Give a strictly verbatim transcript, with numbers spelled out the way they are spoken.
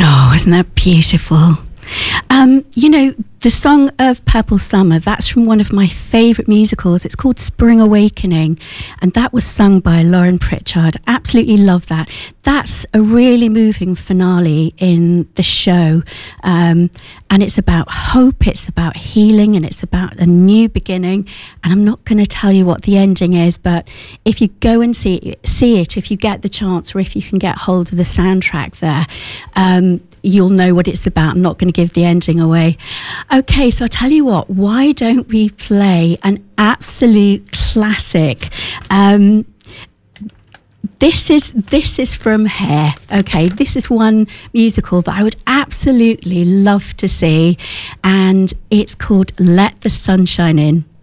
Oh, isn't that beautiful? Um, you know, the song of Purple Summer, that's from one of my favourite musicals. It's called Spring Awakening, and that was sung by Lauren Pritchard. Absolutely love that. That's a really moving finale in the show, um, and it's about hope, it's about healing, and it's about a new beginning. And I'm not going to tell you what the ending is, but if you go and see, see it, if you get the chance, or if you can get hold of the soundtrack there, um, you'll know what it's about. I'm not going to give the ending away. Okay, so I'll tell you what, why don't we play an absolute classic? Um, this is this is from Hair. Okay, this is one musical that I would absolutely love to see, and it's called Let the Sunshine In.